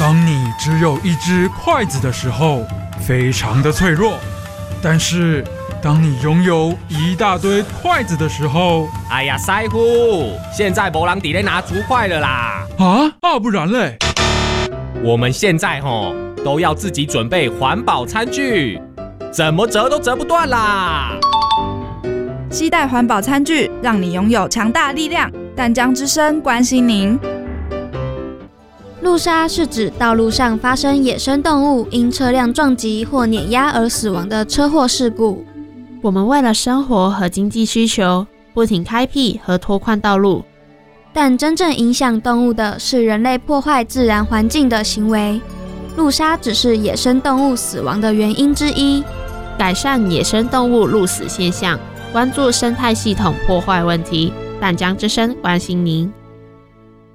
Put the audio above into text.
当你只有一只筷子的时候，非常的脆弱；但是当你拥有一大堆筷子的时候， 哎呀，师傅，现在没人在咧拿竹筷了啦！ 不然嘞？ 我们现在都要自己准备环保餐具，怎么折都折不断啦！ 携带环保餐具，让你拥有强大力量。淡江之声关心您。 路杀是指道路上发生野生动物因车辆撞击或碾压而死亡的车祸事故。 我们为了生活和经济需求，不停开辟和拓宽道路， 但真正影响动物的是人类破坏自然环境的行为。路杀只是野生动物死亡的原因之一。 改善野生动物路死现象，关注生态系统破坏问题。淡江之声关心您。